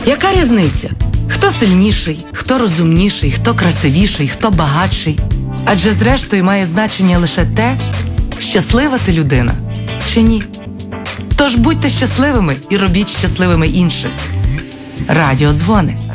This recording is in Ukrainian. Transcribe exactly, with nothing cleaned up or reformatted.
Яка різниця? Хто сильніший, хто розумніший, хто красивіший, хто багатший? Адже зрештою має значення лише те, щаслива ти людина чи ні. Тож будьте щасливими і робіть щасливими інших. Радіодзвони.